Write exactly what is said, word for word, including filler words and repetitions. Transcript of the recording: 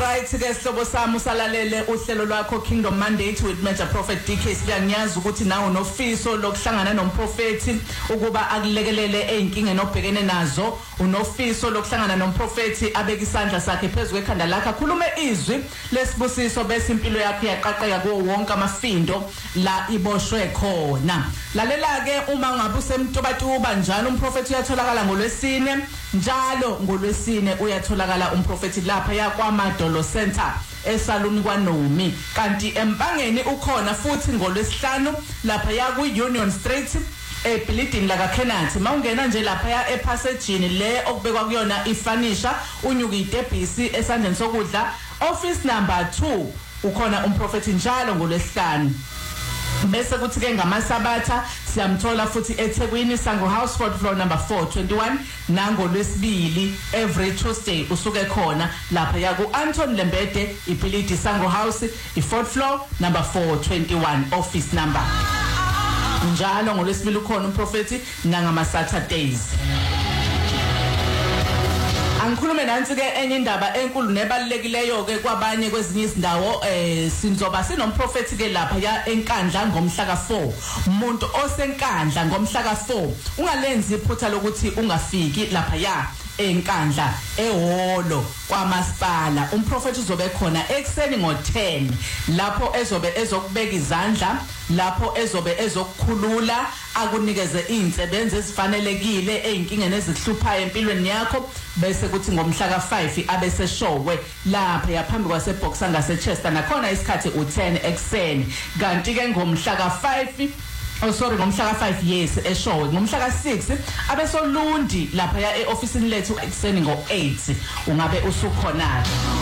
Alright, ke sihlobo sami usalalele uhlelo lwakho Kingdom Mandate with Major Prophet D K. Siyanyazi ukuthi nawo nofiso lokuhlangana nomprofeti ukuba akulekelele einkingeni obhekene nazo, unofiso lokuhlangana nomprofeti abeka isandla sakhe phezulu ekhanda lakhe akhulume izwi lesibusiso bese impilo yakhe yaqaqeka kuwo wonke amafindo la iboshwe khona. Lalela ke uma ngabe usemtobatuba njalo umprofeti uyatholakala ngolwesine, njalo ngolwesine uyatholakala umprofeti lapha yakwa Madolo Center esaluni kwaNomi, kanti empangeni ukhona futhi ngolwesihlanu lapha yaku Union Street ebuilding la kaKenathi. Mawungena nje lapha ya epassagini le okubekwa kuyona ifanisha unyuka idebhisi esandleni sokudla, office number two ukhona umprofeti njalo ngolwesihlanu. Bese kuthi ke ngamasabatha siyamthola futhi eThekwini Sango House fourth floor number four twenty-one, nangolwesibili every Tuesday usuke khona lapha yaku Anton Lembede iPhilidi Sango House i-fourth floor number four twenty-one, office number. Njalo ngolwesibili ukhona umprofeti nangama Saturdays. Angikhulume nansi ke enye indaba enkulu nebalilekileyo ke kwabanye kwezinye izindawo eh sinzoba sinomprofeti ke lapha ya eNkandla ngomhla ka four. Umuntu oseNkandla ngomhla ka four ungalenzi iphutha lokuthi ungafiki lapha ya eNkandla ehholo kwaMasipala. Umprofeti uzobe khona ekseni ngo ten lapho ezobe ezokubeka izandla, lapho ezobe ezokukhulula akunikeze izinsebenzo ezifanelekile einkingeni ezikuhluphayo empilweni yakho. Bese kuthi ngomhla ka five abese showe lapha yaphambi kwase Boxer ngase Chester nakhona isikhathi u ten ekseni, kanti ke ngomhla ka five Oh sorry ngomhla ka five yes eshowe ngomhla ka six abesolundi lapha ya eofficeini lethu ekseni ngo eight ungabe usukhona.